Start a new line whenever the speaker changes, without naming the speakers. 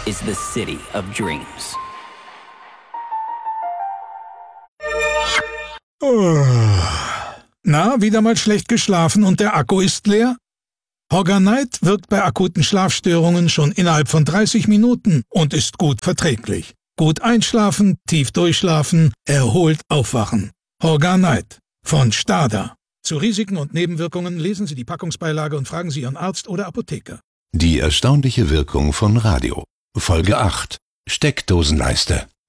is the city of dreams.
Na, wieder mal schlecht geschlafen und der Akku ist leer? Horganite wirkt bei akuten Schlafstörungen schon innerhalb von 30 Minuten und ist gut verträglich. Gut einschlafen, tief durchschlafen, erholt aufwachen. Horganite von STADA. Zu Risiken und Nebenwirkungen lesen Sie die Packungsbeilage und fragen Sie Ihren Arzt oder Apotheker.
Die erstaunliche Wirkung von Radio. Folge 8. Steckdosenleiste.